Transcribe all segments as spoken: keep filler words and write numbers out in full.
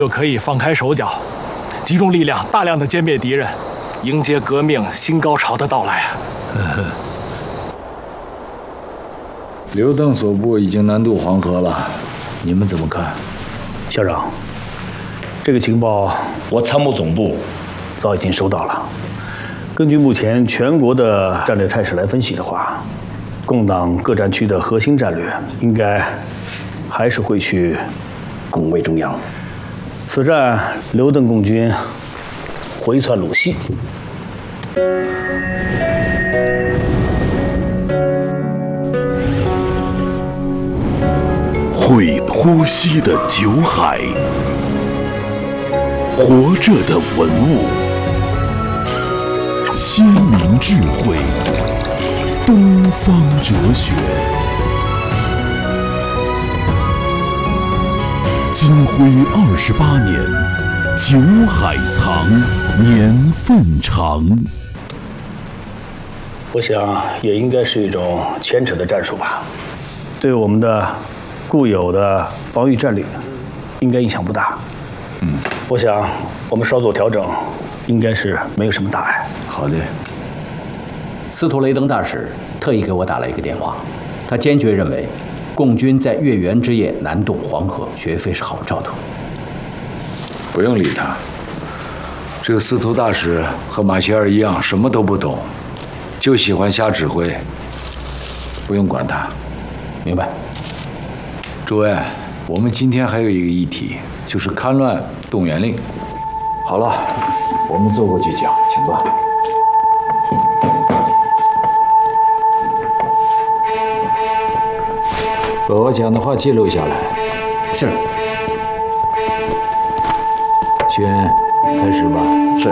就可以放开手脚，集中力量，大量的歼灭敌人，迎接革命新高潮的到来。 刘邓所部已经南渡黄河了，你们怎么看？ 校长，这个情报我参谋总部早已经收到了。根据目前全国的战略态势来分析的话，共党各战区的核心战略应该还是会去拱卫中央。此战，刘邓共军回窜鲁西。 会呼吸的酒海，活着的文物，先民智慧，东方哲学。金辉二十八年，酒海藏，年份长。 我想也应该是一种牵扯的战术吧，对我们的固有的防御战略应该影响不大。嗯，我想我们稍作调整，应该是没有什么大碍。 好的。 司徒雷登大使特意给我打了一个电话，他坚决认为，共军在月圆之夜南渡黄河，绝非是好兆头。 不用理他，这个司徒大使和马歇尔一样，什么都不懂，就喜欢瞎指挥。不用管他。 明白。 诸位，我们今天还有一个议题，就是戡乱动员令。好了，我们坐过去讲，请吧。把我讲的话记录下来。 是。 轩，开始吧。 是。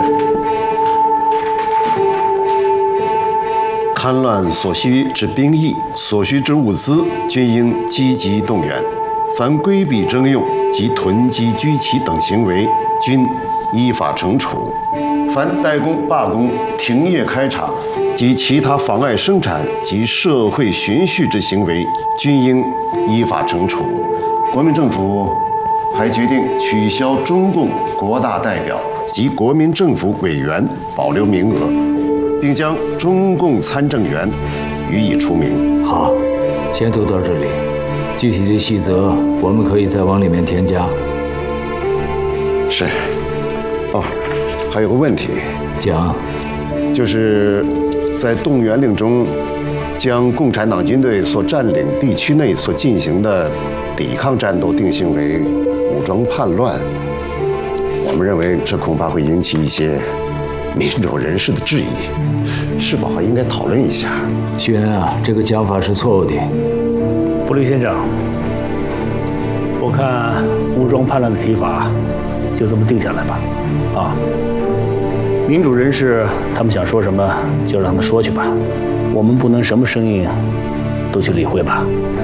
戡乱所需之兵役、所需之物资，均应积极动员。凡规避征用及囤积居奇等行为，均依法惩处。凡怠工、罢工、停业开厂及其他妨碍生产及社会循序之行为，均应依法惩处。国民政府还决定取消中共国大代表及国民政府委员保留名额，并将中共参政员予以除名。 好，先读到这里，具体的细则我们可以再往里面添加。 是。哦，还有个问题， 讲， 就是在动员令中，将共产党军队所占领地区内所进行的抵抗战斗定性为武装叛乱。我们认为这恐怕会引起一些民主人士的质疑，是否还应该讨论一下？ 轩啊，这个讲法是错误的。 布律先生，我看武装叛乱的提法就这么定下来吧。啊，民主人士他们想说什么就让他们说去吧，我们不能什么声音都去理会吧。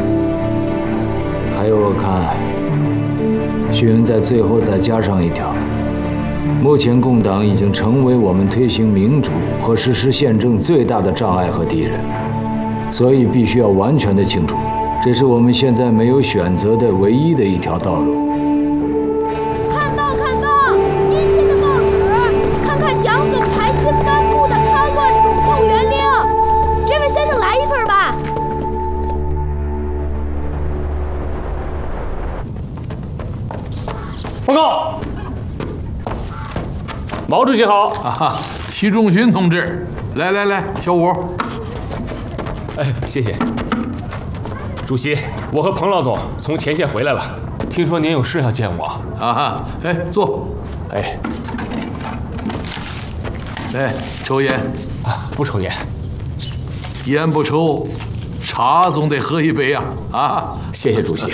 还有，我看徐恩在最后再加上一条：目前共党已经成为我们推行民主和实施宪政最大的障碍和敌人，所以必须要完全的清楚，这是我们现在没有选择的唯一的一条道路。 看报看报，今天的报纸，看看蒋总裁新颁布的戡乱总动员令，这位先生来一份吧。 报告，毛主席好！ 哈哈，习仲勋同志，来来来，小五。 哎，谢谢。主席，我和彭老总从前线回来了，听说您有事要见我。 啊哈，哎，坐。 哎， 来，抽烟啊？不抽烟。 烟不抽，茶总得喝一杯呀！啊， 谢谢主席。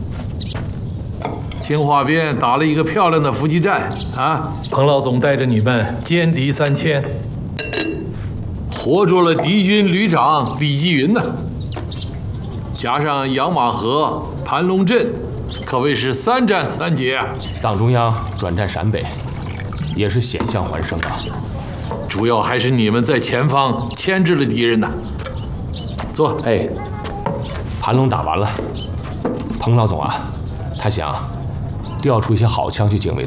清华边打了一个漂亮的伏击战啊！彭老总带着你们歼敌三千，活捉了敌军旅长李继云呢。加上杨马河、盘龙镇，可谓是三战三捷啊！ 党中央转战陕北，也是险象环生啊。 主要还是你们在前方牵制了敌人呐。坐。 哎，盘龙打完了，彭老总啊，他想调出一些好枪去警卫